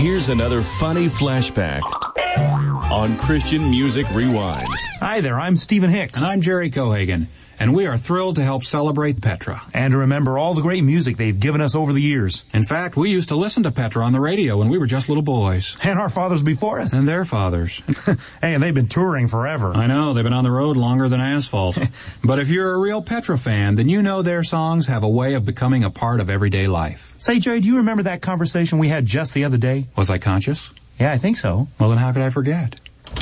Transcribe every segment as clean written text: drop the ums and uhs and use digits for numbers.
Here's another funny flashback on Christian Music Rewind. Hi there, I'm Stephen Hicks. And I'm Jerry Cohagen. And we are thrilled to help celebrate Petra. And to remember all the great music they've given us over the years. In fact, we used to listen to Petra on the radio when we were just little boys. And our fathers before us. And their fathers. Hey, and they've been touring forever. I know, they've been on the road longer than asphalt. But if you're a real Petra fan, then you know their songs have a way of becoming a part of everyday life. Say, Jerry, do you remember that conversation we had just the other day? Was I conscious? Yeah, I think so. Well, then how could I forget?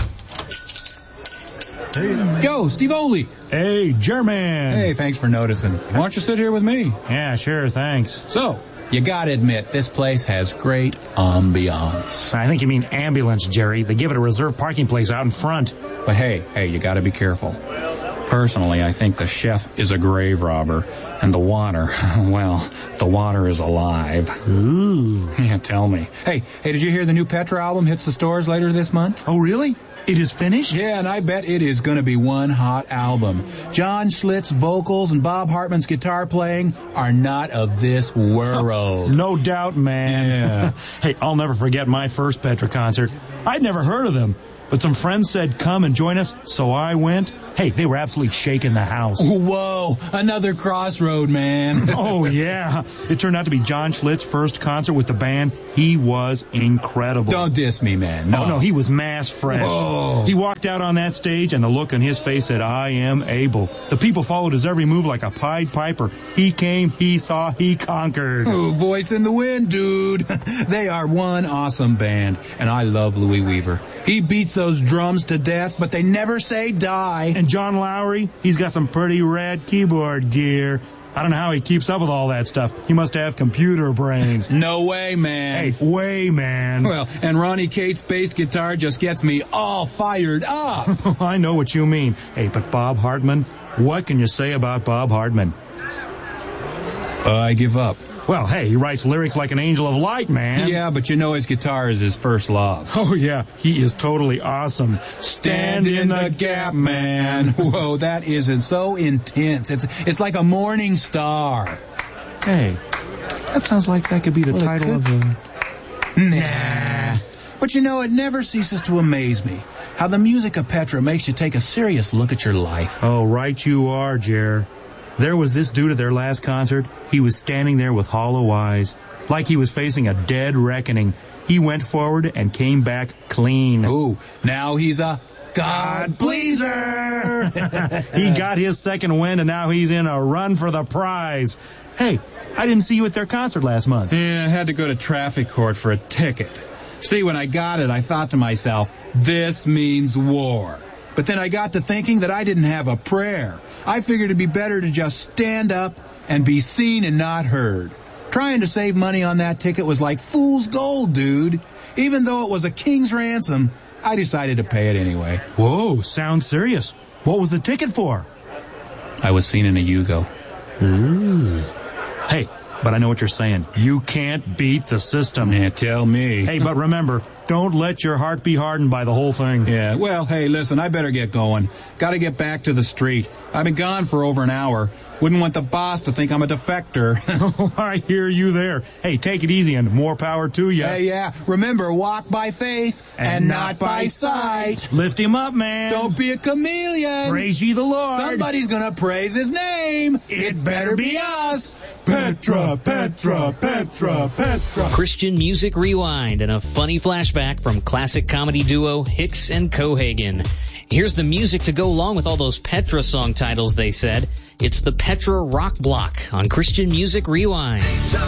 Yo, Steve Oley. Hey, German. Hey, thanks for noticing. Why don't you sit here with me? Yeah, sure, thanks. So, you gotta admit, this place has great ambiance. I think you mean ambulance, Jerry. They give it a reserved parking place out in front. But hey, you gotta be careful. Personally, I think the chef is a grave robber, and the water, well, the water is alive. Ooh. Yeah, tell me. Hey, did you hear the new Petra album hits the stores later this month? Oh, really? It is finished? Yeah, and I bet it is going to be one hot album. John Schlitt's vocals and Bob Hartman's guitar playing are not of this world. No doubt, man. Yeah. Hey, I'll never forget my first Petra concert. I'd never heard of them, but some friends said come and join us, so I went. Hey, they were absolutely shaking the house. Whoa, another crossroad, man. Oh, yeah. It turned out to be John Schlitt's first concert with the band. He was incredible. Don't diss me, man. No. Oh, no, he was mass fresh. Whoa. He walked out on that stage, and the look on his face said, I am able. The people followed his every move like a Pied Piper. He came, he saw, he conquered. Oh, voice in the wind, dude. They are one awesome band, and I love Louis Weaver. He beats those drums to death, but they never say die. And John Lowry, he's got some pretty rad keyboard gear. I don't know how he keeps up with all that stuff. He must have computer brains. No way, man. Hey, way, man. Well, and Ronnie Cates' bass guitar just gets me all fired up. I know what you mean. Hey, but Bob Hartman, what can you say about Bob Hartman? I give up. Well, hey, he writes lyrics like an angel of light, man. Yeah, but you know his guitar is his first love. Oh, yeah, he is totally awesome. Stand in the gap, man. Whoa, that isn't so intense. It's like a morning star. Hey, that sounds like that could be the title of a... Nah. But you know, it never ceases to amaze me how the music of Petra makes you take a serious look at your life. Oh, right you are, Jer. There was this dude at their last concert. He was standing there with hollow eyes, like he was facing a dead reckoning. He went forward and came back clean. Ooh, now he's a God pleaser. He got his second win, and now he's in a run for the prize. Hey, I didn't see you at their concert last month. Yeah, I had to go to traffic court for a ticket. See, when I got it, I thought to myself, this means war. But then I got to thinking that I didn't have a prayer. I figured it'd be better to just stand up and be seen and not heard. Trying to save money on that ticket was like fool's gold, dude. Even though it was a king's ransom, I decided to pay it anyway. Whoa, sounds serious. What was the ticket for? I was seen in a Yugo. Ooh. Hey, but I know what you're saying. You can't beat the system. Yeah, tell me. Hey, but remember, don't let your heart be hardened by the whole thing. Yeah, well, hey, listen, I better get going. Gotta get back to the street. I've been gone for over an hour. Wouldn't want the boss to think I'm a defector. Oh, I hear you there. Hey, take it easy and more power to you. Hey, yeah, remember, walk by faith and not by sight. Lift him up, man. Don't be a chameleon. Praise ye the Lord. Somebody's gonna praise his name. It better be us. Petra, Petra, Petra, Petra. Christian Music Rewind and a funny flashback from classic comedy duo Hicks and Cohagen. Here's the music to go along with all those Petra song titles they said. It's the Petra Rock Block on Christian Music Rewind.